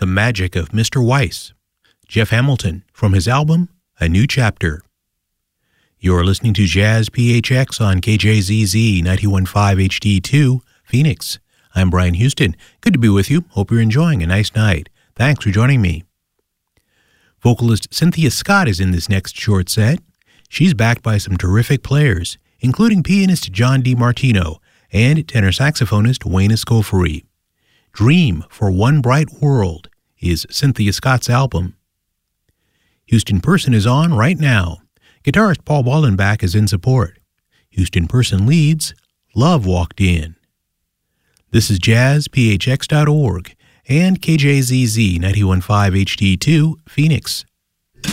The Magic of Mr. Weiss, Jeff Hamilton, from his album, A New Chapter. You're listening to Jazz PHX on KJZZ 91.5 HD2, Phoenix. I'm Brian Houston. Good to be with you. Hope you're enjoying a nice night. Thanks for joining me. Vocalist Cynthia Scott is in this next short set. She's backed by some terrific players, including pianist John DiMartino and tenor saxophonist Wayne Escoffery. Dream for One Bright World is Cynthia Scott's album. Houston Person is on right now. Guitarist Paul Wallenbach is in support. Houston Person leads Love Walked In. This is jazzphx.org and KJZZ 91.5 HD2, Phoenix.